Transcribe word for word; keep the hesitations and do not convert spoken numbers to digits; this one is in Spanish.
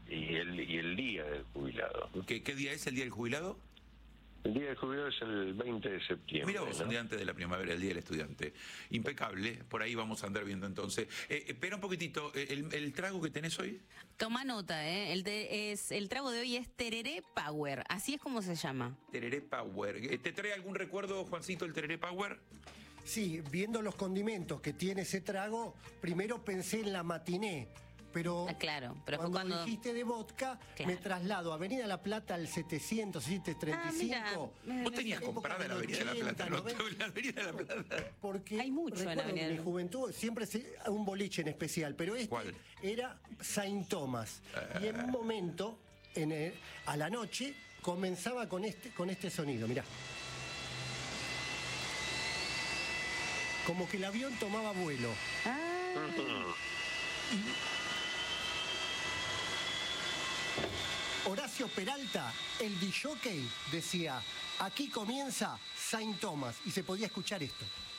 y el, y el día del jubilado. ¿Qué, ¿Qué día es el día del jubilado? El día del jubilado es el veinte de septiembre. Mira vos, ¿no? un día antes de la primavera, el día del estudiante. Impecable, por ahí vamos a andar viendo entonces. Eh, espera un poquitito, ¿el, el trago que tenés hoy? Toma nota, ¿eh? El, de, es, el trago de hoy es Tereré Power, así es como se llama. Tereré Power. ¿Te trae algún recuerdo, Juancito, el Tereré Power? Sí, viendo los condimentos que tiene ese trago, primero pensé en la matiné. Pero, ah, claro, pero cuando, cuando dijiste de vodka, claro. me traslado a Avenida La Plata al setecientos treinta y cinco. Ah, mira, Vos tenías comprada la Avenida de la Plata, ¿no? La Avenida de la Plata. Porque hay mucho en la Avenida en de mi juventud siempre se, un boliche en especial, pero este ¿Cuál? era Saint Thomas. Uh... Y en un momento, en el, a la noche, comenzaba con este, con este sonido, mirá. Como que el avión tomaba vuelo. Ah. Y Horacio Peralta, el disjockey, decía, aquí comienza Saint Thomas, y se podía escuchar esto.